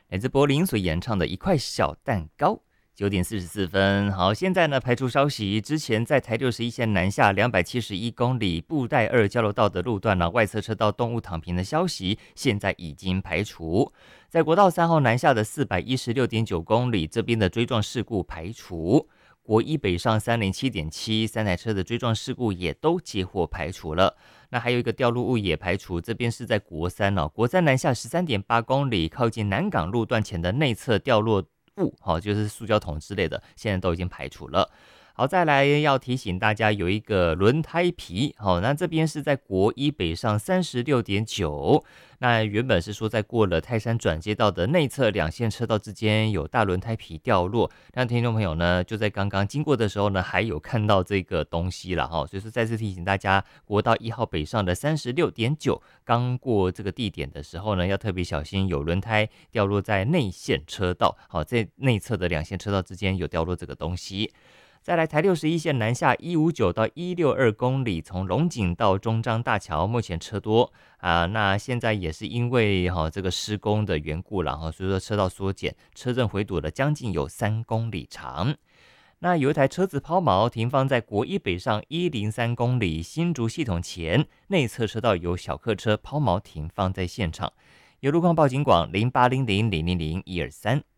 来自柏林所演唱的一块小蛋糕。9:44，好，现在呢排除消息，之前在台61线南下271公里布袋2交流道的路段呢，外侧车道动物躺平的消息，现在已经排除。在国道3号南下的416.9公里，这边的追撞事故排除。国一北上307.7，三台车的追撞事故也都接获排除了。那还有一个掉落物也排除，这边是在国三哦，国三南下13.8公里，靠近南港路段前的内侧掉落物，就是塑胶桶之类的，现在都已经排除了。好，再来要提醒大家有一个轮胎皮，那这边是在国一北上36.9，那原本是说在过了泰山转接道的内侧两线车道之间有大轮胎皮掉落，那听众朋友呢就在刚刚经过的时候呢，还有看到这个东西了所以说再次提醒大家，国道1号北上的36.9，刚过这个地点的时候呢，要特别小心有轮胎掉落在内线车道，在内侧的两线车道之间有掉落这个东西。再来台61线南下159到162公里，从龙井到中彰大桥，目前车多那现在也是因为这个施工的缘故了所以说车道缩减，车阵回堵了将近有3公里长。那有一台车子抛锚停放在国一北上103公里新竹系统前，内侧车道有小客车抛锚停放在现场，有路况报警广0800000123。